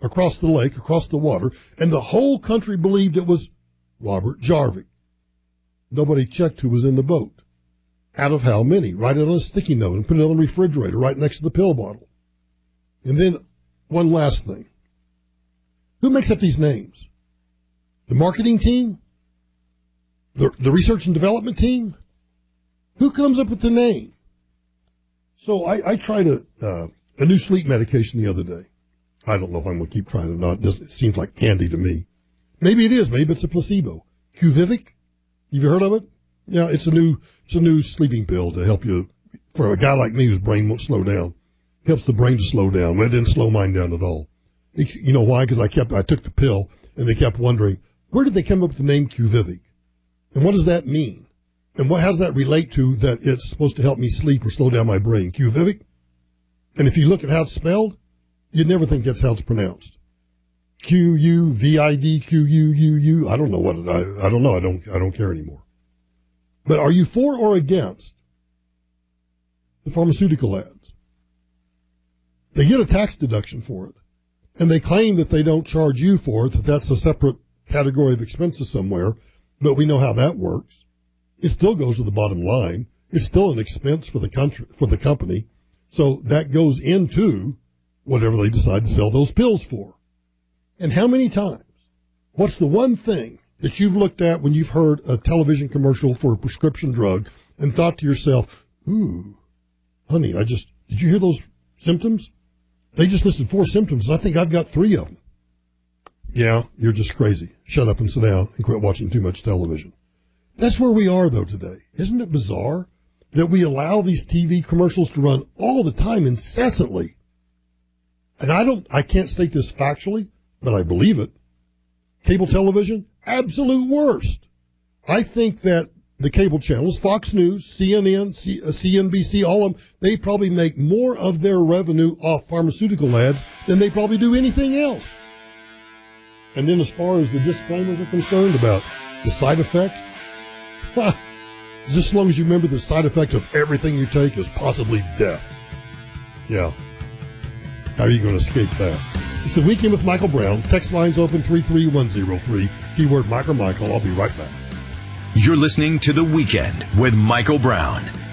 across the lake, across the water, and the whole country believed it was Robert Jarvik. Nobody checked who was in the boat. Out of how many? Write it on a sticky note and put it on the refrigerator right next to the pill bottle. And then one last thing. Who makes up these names? The marketing team? The research and development team? Who comes up with the name? So I tried a new sleep medication the other day. I don't know if I'm going to keep trying it or not. It seems like candy to me. Maybe it is. Maybe it's a placebo. QUVIVIQ? Have you heard of it? Yeah, it's a new sleeping pill to help you. For a guy like me whose brain won't slow down, helps the brain to slow down. Well, it didn't slow mine down at all. You know why? Because I took the pill, and they kept wondering, where did they come up with the name QUVIVIQ? And what does that mean? And how does that relate to that it's supposed to help me sleep or slow down my brain? QUVIVIQ? And if you look at how it's spelled, you'd never think that's how it's pronounced. QUVIVQ. I don't know what I don't know. I don't care anymore. But are you for or against the pharmaceutical ads? They get a tax deduction for it, and they claim that they don't charge you for it, that that's a separate category of expenses somewhere, but we know how that works. It still goes to the bottom line. It's still an expense for the company. So that goes into whatever they decide to sell those pills for. And how many times? What's the one thing that you've looked at when you've heard a television commercial for a prescription drug and thought to yourself, ooh, honey, did you hear those symptoms? They just listed 4 symptoms, and I think I've got 3 of them. Yeah, you're just crazy. Shut up and sit down and quit watching too much television. That's where we are, though, today. Isn't it bizarre that we allow these TV commercials to run all the time incessantly? And I can't state this factually, but I believe it. Cable television, absolute worst. I think that the cable channels, Fox News, CNN, CNBC, all of them, they probably make more of their revenue off pharmaceutical ads than they probably do anything else. And then as far as the disclaimers are concerned about the side effects, just as long as you remember the side effect of everything you take is possibly death. Yeah. How are you going to escape that? It's the Weekend with Michael Brown. Text lines open 33103. Keyword Michael. I'll be right back. You're listening to The Weekend with Michael Brown